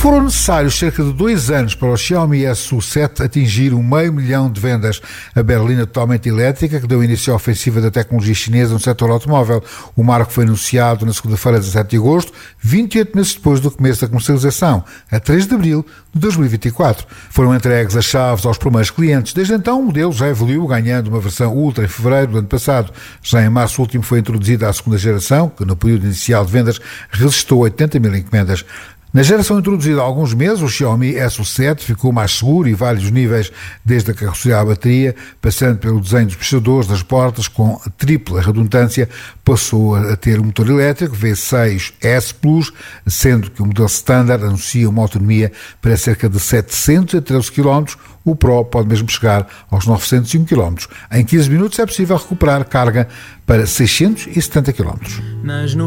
Foram necessários cerca de 2 anos para o Xiaomi SU7 atingir 500 mil de vendas. A berlina totalmente elétrica, que deu início à ofensiva da tecnologia chinesa no setor automóvel. O marco foi anunciado na segunda-feira, 17 de agosto, 28 meses depois do começo da comercialização, a 3 de abril de 2024. Foram entregues as chaves aos primeiros clientes. Desde então, o modelo já evoluiu, ganhando uma versão Ultra em fevereiro do ano passado. Já em março último foi introduzida a segunda geração, que no período inicial de vendas registrou 80 mil encomendas. Na geração introduzida há alguns meses, o Xiaomi SU7 ficou mais seguro em vários níveis, desde a carroceria à bateria, passando pelo desenho dos puxadores das portas com tripla redundância, passou a ter um motor elétrico V6 S Plus, sendo que o modelo standard anuncia uma autonomia para cerca de 713 km, o Pro pode mesmo chegar aos 901 km. Em 15 minutos é possível recuperar carga para 670 km.